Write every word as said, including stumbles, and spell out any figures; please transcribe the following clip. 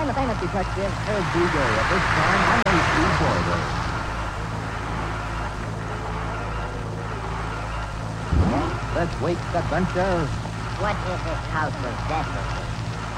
I'm a famous detective. Here's D J. At this time, I'm in Steve Boyer. This week's adventure. What is this house of Cecil?